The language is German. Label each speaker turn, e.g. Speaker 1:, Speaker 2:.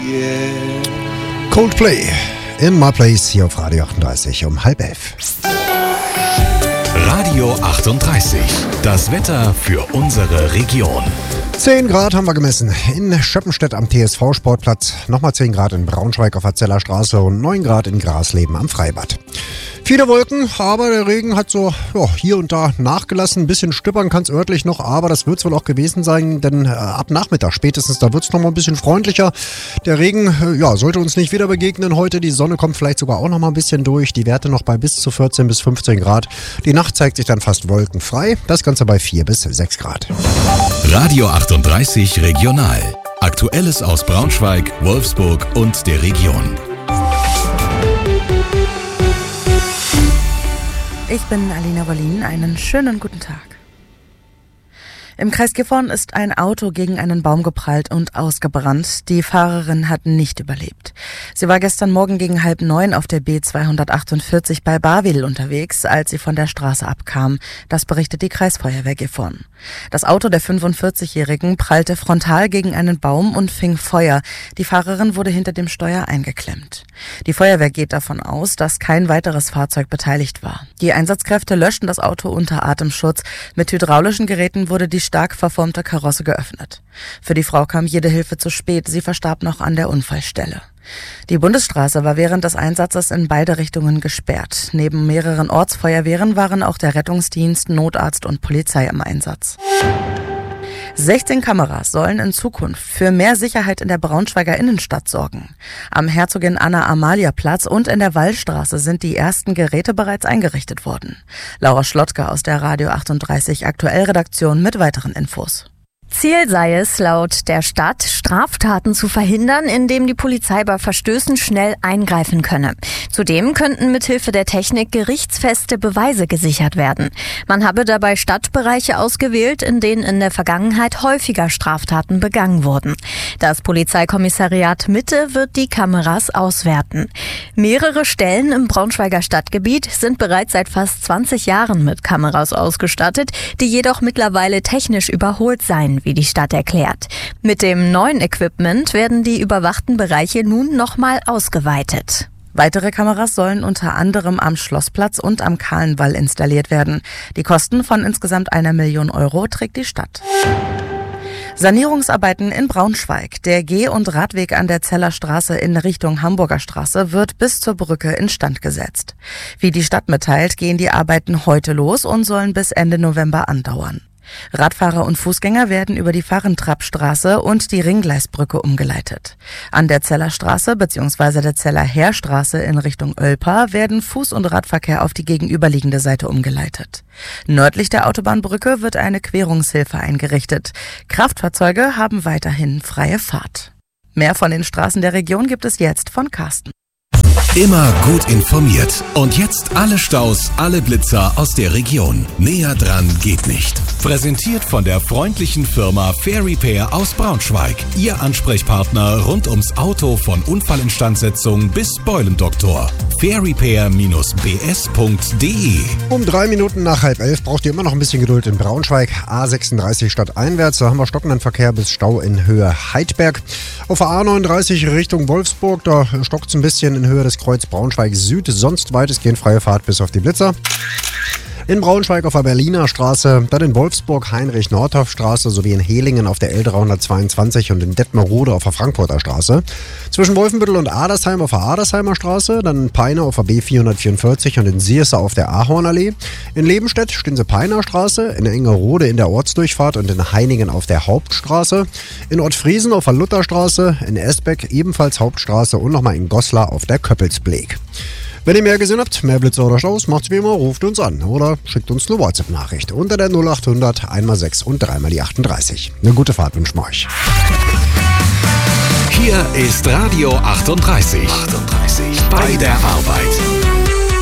Speaker 1: Coldplay in My Place hier auf Radio 38 um 10:30.
Speaker 2: Radio 38, das Wetter für unsere Region.
Speaker 1: 10 Grad haben wir gemessen in Schöppenstedt am TSV-Sportplatz, nochmal 10 Grad in Braunschweig auf der Zeller Straße und 9 Grad in Grasleben am Freibad. Viele Wolken, aber der Regen hat so hier und da nachgelassen. Ein bisschen stüppern kann es örtlich noch, aber das wird es wohl auch gewesen sein, denn ab Nachmittag spätestens, da wird es nochmal ein bisschen freundlicher. Der Regen sollte uns nicht wieder begegnen heute. Die Sonne kommt vielleicht sogar auch nochmal ein bisschen durch. Die Werte noch bei bis zu 14 bis 15 Grad. Die Nacht zeigt sich dann fast wolkenfrei. Das Ganze bei 4 bis 6 Grad.
Speaker 2: Radio 38 Regional. Aktuelles aus Braunschweig, Wolfsburg und der Region.
Speaker 3: Ich bin Alina Wollin, einen schönen guten Tag. Im Kreis Gifhorn ist ein Auto gegen einen Baum geprallt und ausgebrannt. Die Fahrerin hat nicht überlebt. Sie war gestern Morgen gegen 8:30 auf der B248 bei Barwil unterwegs, als sie von der Straße abkam. Das berichtet die Kreisfeuerwehr Gifhorn. Das Auto der 45-Jährigen prallte frontal gegen einen Baum und fing Feuer. Die Fahrerin wurde hinter dem Steuer eingeklemmt. Die Feuerwehr geht davon aus, dass kein weiteres Fahrzeug beteiligt war. Die Einsatzkräfte löschten das Auto unter Atemschutz. Mit hydraulischen Geräten wurde die stark verformte Karosse geöffnet. Für die Frau kam jede Hilfe zu spät. Sie verstarb noch an der Unfallstelle. Die Bundesstraße war während des Einsatzes in beide Richtungen gesperrt. Neben mehreren Ortsfeuerwehren waren auch der Rettungsdienst, Notarzt und Polizei im Einsatz. 16 Kameras sollen in Zukunft für mehr Sicherheit in der Braunschweiger Innenstadt sorgen. Am Herzogin Anna-Amalia-Platz und in der Wallstraße sind die ersten Geräte bereits eingerichtet worden. Laura Schlottke aus der Radio 38 Aktuellredaktion mit weiteren Infos.
Speaker 4: Ziel sei es, laut der Stadt, Straftaten zu verhindern, indem die Polizei bei Verstößen schnell eingreifen könne. Zudem könnten mithilfe der Technik gerichtsfeste Beweise gesichert werden. Man habe dabei Stadtbereiche ausgewählt, in denen in der Vergangenheit häufiger Straftaten begangen wurden. Das Polizeikommissariat Mitte wird die Kameras auswerten. Mehrere Stellen im Braunschweiger Stadtgebiet sind bereits seit fast 20 Jahren mit Kameras ausgestattet, die jedoch mittlerweile technisch überholt seien, wie die Stadt erklärt. Mit dem neuen Equipment werden die überwachten Bereiche nun nochmal ausgeweitet.
Speaker 3: Weitere Kameras sollen unter anderem am Schlossplatz und am Kahlenwall installiert werden. Die Kosten von insgesamt 1 Million Euro trägt die Stadt. Sanierungsarbeiten in Braunschweig. Der Geh- und Radweg an der Zeller Straße in Richtung Hamburger Straße wird bis zur Brücke instand gesetzt. Wie die Stadt mitteilt, gehen die Arbeiten heute los und sollen bis Ende November andauern. Radfahrer und Fußgänger werden über die Fahrentrappstraße und die Ringgleisbrücke umgeleitet. An der Zeller Straße bzw. der Zeller Heerstraße in Richtung Oelpa werden Fuß- und Radverkehr auf die gegenüberliegende Seite umgeleitet. Nördlich der Autobahnbrücke wird eine Querungshilfe eingerichtet. Kraftfahrzeuge haben weiterhin freie Fahrt. Mehr von den Straßen der Region gibt es jetzt von Carsten.
Speaker 2: Immer gut informiert. Und jetzt alle Staus, alle Blitzer aus der Region. Näher dran geht nicht. Präsentiert von der freundlichen Firma Fair Repair aus Braunschweig. Ihr Ansprechpartner rund ums Auto von Unfallinstandsetzung bis Beulendoktor. fairrepair-bs.de.
Speaker 1: Um 3 Minuten nach 10:30 braucht ihr immer noch ein bisschen Geduld in Braunschweig. A36 stadteinwärts, da haben wir stockenden Verkehr bis Stau in Höhe Heidberg. Auf der A39 Richtung Wolfsburg, da stockt es ein bisschen in Höhe des Kreuz Braunschweig Süd. Sonst weitestgehend freie Fahrt bis auf die Blitzer. In Braunschweig auf der Berliner Straße, dann in Wolfsburg Heinrich-Nordhoff-Straße sowie in Hehlingen auf der L322 und in Detmerode auf der Frankfurter Straße. Zwischen Wolfenbüttel und Adersheim auf der Adersheimer Straße, dann in Peine auf der B444 und in Sierse auf der Ahornallee. In Lebenstedt Stinse-Peiner Straße, in Engerode in der Ortsdurchfahrt und in Heiningen auf der Hauptstraße. In Ortfriesen auf der Lutherstraße, in Esbeck ebenfalls Hauptstraße und nochmal in Goslar auf der Köppelsbeleg. Wenn ihr mehr gesehen habt, mehr Blitze oder Staus, macht's wie immer, ruft uns an oder schickt uns eine WhatsApp-Nachricht unter der 0800 1x6 und 3x die 38. Eine gute Fahrt wünschen wir euch.
Speaker 2: Hier ist Radio 38. Bei der Arbeit.